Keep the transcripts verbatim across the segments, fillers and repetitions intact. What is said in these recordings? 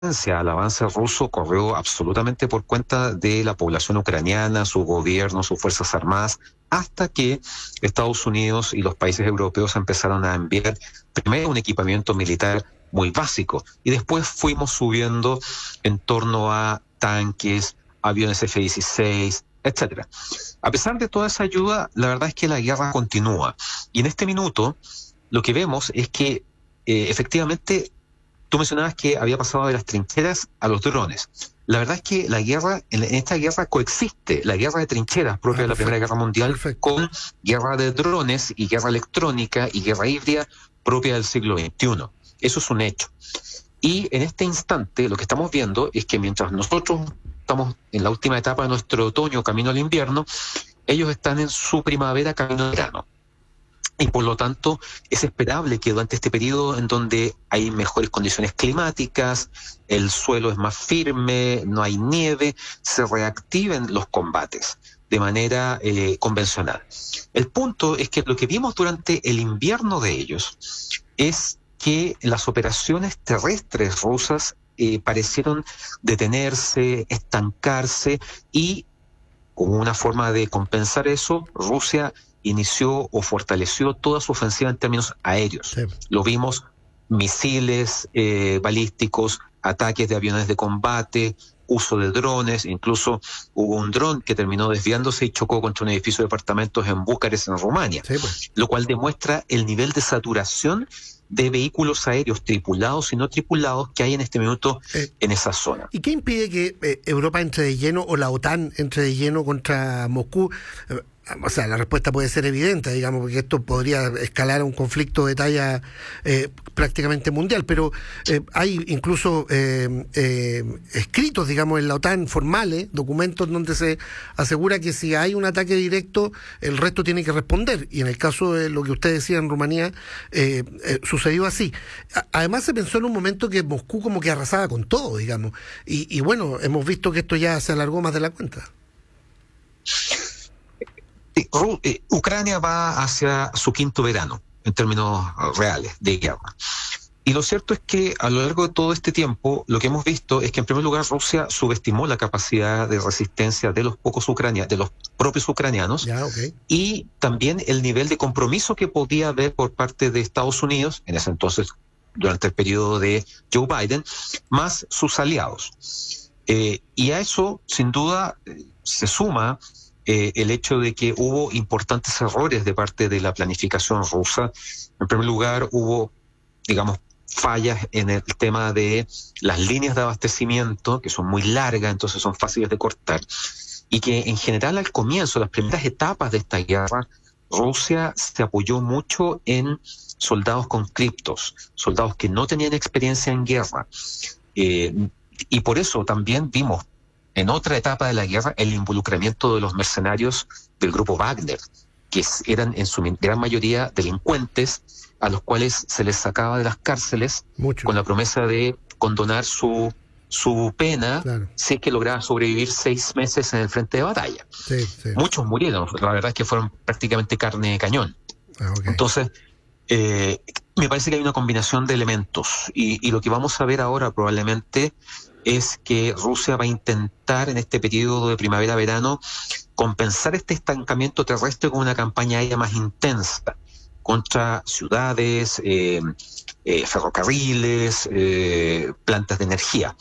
al avance ruso corrió absolutamente por cuenta de la población ucraniana, su gobierno, sus fuerzas armadas, hasta que Estados Unidos y los países europeos empezaron a enviar primero un equipamiento militar muy básico y después fuimos subiendo en torno a tanques, aviones F dieciséis, etcétera. A pesar de toda esa ayuda, la verdad es que la guerra continúa. Y en este minuto lo que vemos es que eh, efectivamente tú mencionabas que había pasado de las trincheras a los drones. La verdad es que la guerra, en esta guerra coexiste la guerra de trincheras propia ah, de la Primera Guerra Mundial perfecto. Con guerra de drones y guerra electrónica y guerra híbrida propia del siglo veintiuno. Eso es un hecho. Y en este instante lo que estamos viendo es que mientras nosotros estamos en la última etapa de nuestro otoño, camino al invierno, ellos están en su primavera, camino al verano. Y por lo tanto es esperable que durante este periodo en donde hay mejores condiciones climáticas, el suelo es más firme, no hay nieve, se reactiven los combates de manera eh, convencional. El punto es que lo que vimos durante el invierno de ellos es que las operaciones terrestres rusas eh, parecieron detenerse, estancarse y como una forma de compensar eso, Rusia inició o fortaleció toda su ofensiva en términos aéreos. Sí. Lo vimos, misiles eh, balísticos, ataques de aviones de combate, uso de drones, incluso hubo un dron que terminó desviándose y chocó contra un edificio de departamentos en Bucarest, en Rumania, sí, pues. Lo cual demuestra el nivel de saturación de vehículos aéreos tripulados y no tripulados que hay en este minuto eh, en esa zona. ¿Y qué impide que eh, Europa entre de lleno o la OTAN entre de lleno contra Moscú? Eh, O sea, la respuesta puede ser evidente, digamos, porque esto podría escalar a un conflicto de talla eh, prácticamente mundial, pero eh, hay incluso eh, eh, escritos, digamos, en la OTAN, formales, documentos donde se asegura que si hay un ataque directo, el resto tiene que responder, y en el caso de lo que usted decía en Rumanía, eh, eh, sucedió así. A- además se pensó en un momento que Moscú como que arrasaba con todo, digamos, y, y bueno, hemos visto que esto ya se alargó más de la cuenta. Ucrania va hacia su quinto verano, en términos reales, de guerra. Y lo cierto es que a lo largo de todo este tiempo, lo que hemos visto es que en primer lugar Rusia subestimó la capacidad de resistencia de los pocos ucranianos, de los propios ucranianos, Ya, okay. Y también el nivel de compromiso que podía haber por parte de Estados Unidos, en ese entonces, durante el periodo de Joe Biden, más sus aliados. Eh, y a eso, sin duda, eh, se suma Eh, el hecho de que hubo importantes errores de parte de la planificación rusa. En primer lugar, hubo, digamos, fallas en el tema de las líneas de abastecimiento, que son muy largas, entonces son fáciles de cortar, y que en general al comienzo, las primeras etapas de esta guerra, Rusia se apoyó mucho en soldados conscriptos, soldados que no tenían experiencia en guerra. Eh, y por eso también vimos en otra etapa de la guerra el involucramiento de los mercenarios del grupo Wagner, que eran en su gran mayoría delincuentes a los cuales se les sacaba de las cárceles Mucho. Con la promesa de condonar su su pena claro. Si es que lograba sobrevivir seis meses en el frente de batalla. Sí, sí. Muchos murieron, la verdad es que fueron prácticamente carne de cañón. Ah, okay. Entonces, eh, me parece que hay una combinación de elementos y, y lo que vamos a ver ahora probablemente es que Rusia va a intentar en este periodo de primavera-verano compensar este estancamiento terrestre con una campaña aérea más intensa contra ciudades, eh, eh, ferrocarriles, eh, plantas de energía.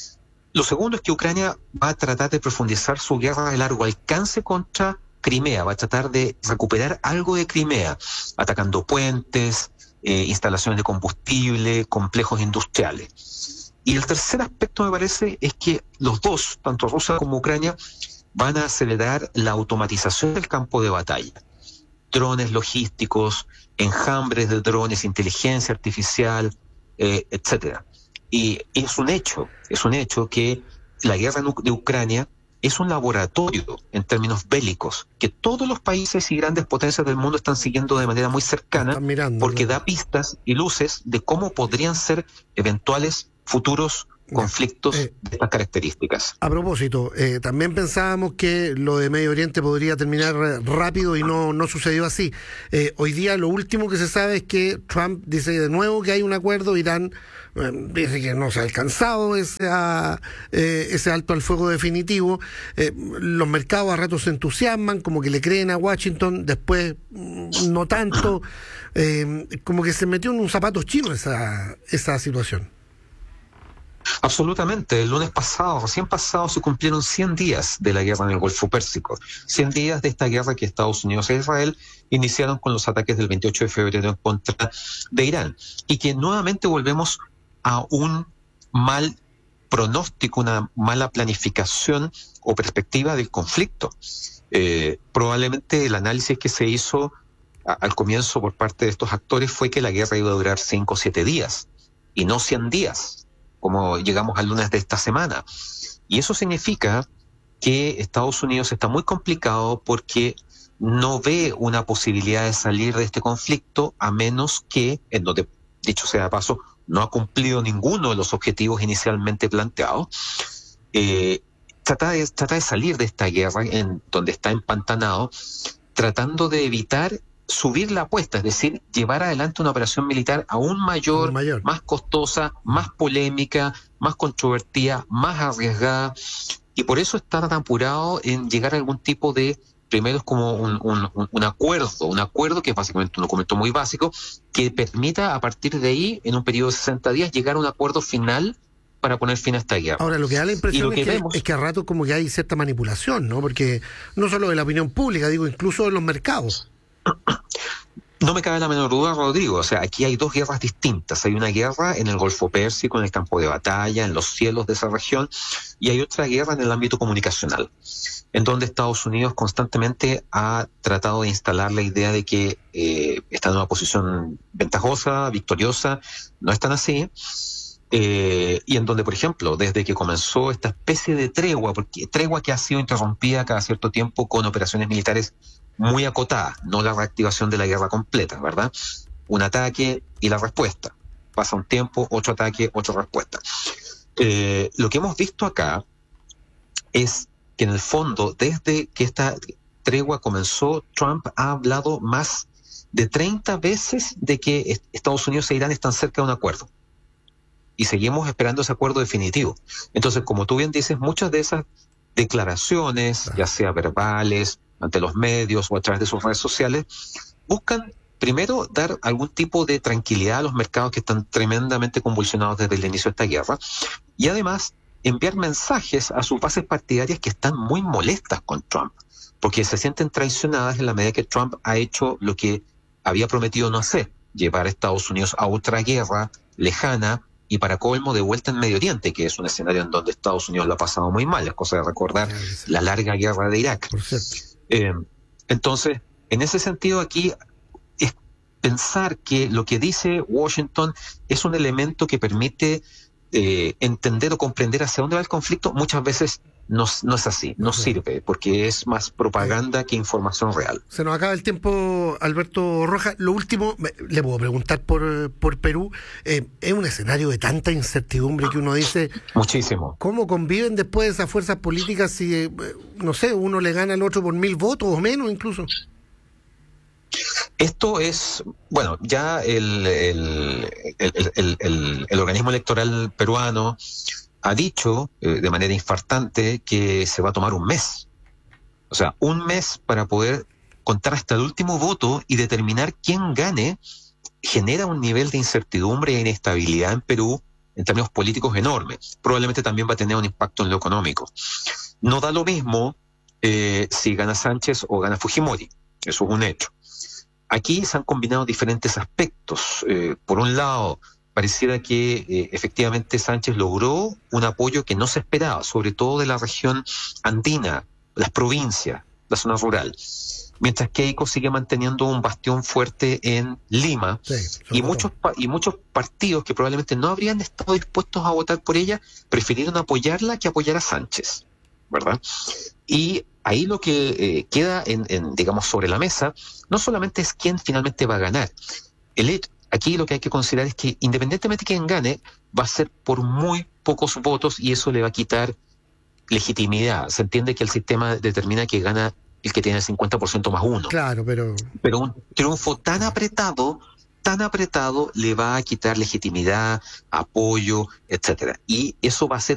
Lo segundo es que Ucrania va a tratar de profundizar su guerra de largo alcance contra Crimea, va a tratar de recuperar algo de Crimea, atacando puentes, eh, instalaciones de combustible, complejos industriales. Y el tercer aspecto, me parece, es que los dos, tanto Rusia como Ucrania, van a acelerar la automatización del campo de batalla. Drones logísticos, enjambres de drones, inteligencia artificial, eh, etcétera. Y es un hecho, es un hecho que la guerra de Ucrania es un laboratorio en términos bélicos, que todos los países y grandes potencias del mundo están siguiendo de manera muy cercana, mirando, porque claro. da pistas y luces de cómo podrían ser eventuales futuros conflictos eh, de estas características. A propósito, eh, también pensábamos que lo de Medio Oriente podría terminar rápido y no, no sucedió así. Eh, hoy día lo último que se sabe es que Trump dice de nuevo que hay un acuerdo, Irán eh, dice que no se ha alcanzado ese, eh, ese alto al fuego definitivo. Eh, los mercados a ratos se entusiasman, como que le creen a Washington, después no tanto, eh, como que se metió en un zapato chino esa, esa situación. Absolutamente. El lunes pasado, recién pasado, se cumplieron cien días de la guerra en el Golfo Pérsico. cien días de esta guerra que Estados Unidos e Israel iniciaron con los ataques del veintiocho de febrero en contra de Irán. Y que nuevamente volvemos a un mal pronóstico, una mala planificación o perspectiva del conflicto. Eh, probablemente el análisis que se hizo a, al comienzo por parte de estos actores fue que la guerra iba a durar cinco o siete días y no cien días, como llegamos al lunes de esta semana. Y eso significa que Estados Unidos está muy complicado porque no ve una posibilidad de salir de este conflicto a menos que, en donde, dicho sea de paso, no ha cumplido ninguno de los objetivos inicialmente planteados, eh, trata de, trata de salir de esta guerra en donde está empantanado, tratando de evitar subir la apuesta, es decir, llevar adelante una operación militar aún mayor, mayor, más costosa, más polémica, más controvertida, más arriesgada, y por eso está tan apurado en llegar a algún tipo de, primero es como un, un, un acuerdo, un acuerdo que es básicamente un documento muy básico, que permita a partir de ahí, en un periodo de sesenta días, llegar a un acuerdo final para poner fin a esta guerra. Ahora, lo que da la impresión que es, que, vemos... es que a rato como que hay cierta manipulación, ¿no? Porque no solo de la opinión pública, digo, incluso de los mercados. No me cabe la menor duda, Rodrigo. O sea, aquí hay dos guerras distintas. Hay una guerra en el Golfo Pérsico, en el campo de batalla, en los cielos de esa región, y hay otra guerra en el ámbito comunicacional, en donde Estados Unidos constantemente ha tratado de instalar la idea de que eh, está en una posición ventajosa, victoriosa. No es tan así. Eh, y en donde, por ejemplo, desde que comenzó esta especie de tregua, porque tregua que ha sido interrumpida cada cierto tiempo con operaciones militares muy acotada, no la reactivación de la guerra completa, ¿verdad? Un ataque y la respuesta. Pasa un tiempo, otro ataque, otra respuesta. Eh, lo que hemos visto acá es que en el fondo, desde que esta tregua comenzó, Trump ha hablado más de treinta veces de que Estados Unidos e Irán están cerca de un acuerdo. Y seguimos esperando ese acuerdo definitivo. Entonces, como tú bien dices, muchas de esas declaraciones, ya sea verbales, ante los medios o a través de sus redes sociales, buscan primero dar algún tipo de tranquilidad a los mercados que están tremendamente convulsionados desde el inicio de esta guerra, y además enviar mensajes a sus bases partidarias que están muy molestas con Trump, porque se sienten traicionadas en la medida que Trump ha hecho lo que había prometido no hacer, llevar a Estados Unidos a otra guerra lejana, y para colmo de vuelta en Medio Oriente, que es un escenario en donde Estados Unidos lo ha pasado muy mal. Es cosa de recordar la larga guerra de Irak. Eh, entonces, en ese sentido aquí es pensar que lo que dice Washington es un elemento que permite eh, entender o comprender hacia dónde va el conflicto. Muchas veces no, no es así, no sí. sirve, porque es más propaganda que información real. Se nos acaba el tiempo, Alberto Rojas. Lo último, le puedo preguntar por, por Perú. Eh, es un escenario de tanta incertidumbre que uno dice... Muchísimo. ¿Cómo conviven después esas fuerzas políticas si, eh, no sé, uno le gana al otro por mil votos o menos incluso? Esto es, bueno, ya el, el, el, el, el, el organismo electoral peruano ha dicho eh, de manera infartante que se va a tomar un mes. O sea, un mes para poder contar hasta el último voto y determinar quién gane, genera un nivel de incertidumbre e inestabilidad en Perú en términos políticos enorme. Probablemente también va a tener un impacto en lo económico. No da lo mismo eh, si gana Sánchez o gana Fujimori. Eso es un hecho. Aquí se han combinado diferentes aspectos. Eh, por un lado, pareciera que eh, efectivamente Sánchez logró un apoyo que no se esperaba, sobre todo de la región andina, las provincias, la zona rural. Mientras Keiko sigue manteniendo un bastión fuerte en Lima, sí, y muchos y muchos partidos que probablemente no habrían estado dispuestos a votar por ella, prefirieron apoyarla que apoyar a Sánchez, ¿verdad? Y ahí lo que eh, queda, en, en, digamos, sobre la mesa, no solamente es quién finalmente va a ganar. El, aquí lo que hay que considerar es que independientemente de quién gane, va a ser por muy pocos votos y eso le va a quitar legitimidad. Se entiende que el sistema determina que gana el que tiene el cincuenta por ciento más uno. Claro, pero... Pero un triunfo tan apretado, tan apretado, le va a quitar legitimidad, apoyo, etcétera. Y eso va a ser